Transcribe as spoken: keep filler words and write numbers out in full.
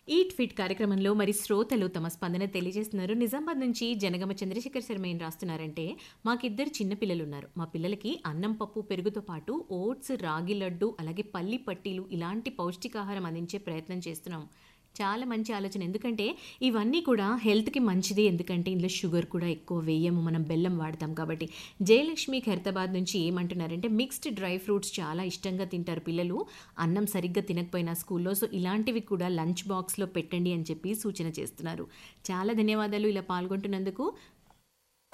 Eat fit కార్యక్రమంలో మరి శ్రోతలు తమ స్పందన తెలియజేస్తున్నారు. నిజామాబాద్ నుంచి జనగమ చంద్రశేఖర్ శర్మ ఏం రాస్తున్నారంటే, మాకిద్దరు చిన్న పిల్లలున్నారు. మా పిల్లలకి అన్నం, పప్పు, పెరుగుతో పాటు ఓట్స్, రాగి లడ్డు, అలాగే పల్లి పట్టీలు ఇలాంటి పౌష్టికాహారం అందించే ప్రయత్నం చేస్తున్నాం. చాలా మంచి ఆలోచన. ఎందుకంటే ఇవన్నీ కూడా హెల్త్‌కి మంచిది. ఎందుకంటే ఇందులో షుగర్ కూడా ఎక్కువ వేయము. మనం బెల్లం వాడతాం కాబట్టి. జయలక్ష్మి ఖైరతాబాద్ నుంచి ఏమంటున్నారంటే, మిక్స్డ్ డ్రై ఫ్రూట్స్ చాలా ఇష్టంగా తింటారు పిల్లలు. అన్నం సరిగ్గా తినకపోయినా స్కూల్లో. సో ఇలాంటివి కూడా లంచ్ బాక్స్‌లో పెట్టండి అని చెప్పి సూచన చేస్తున్నారు. చాలా ధన్యవాదాలు ఇలా పాల్గొంటున్నందుకు.